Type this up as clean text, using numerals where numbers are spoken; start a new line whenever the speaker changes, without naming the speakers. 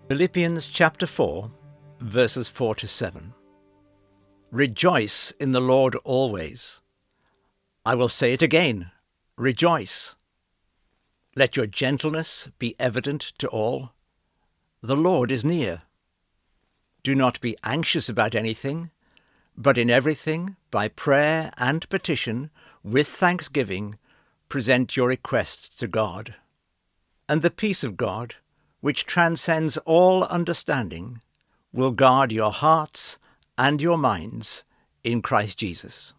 Philippians chapter 4, verses 4 to 7. Rejoice in the Lord always. I will say it again, rejoice. Let your gentleness be evident to all. The Lord is near. Do not be anxious about anything, but in everything, by prayer and petition, with thanksgiving, present your requests to God. And the peace of God, which transcends all understanding, will guard your hearts and your minds in Christ Jesus.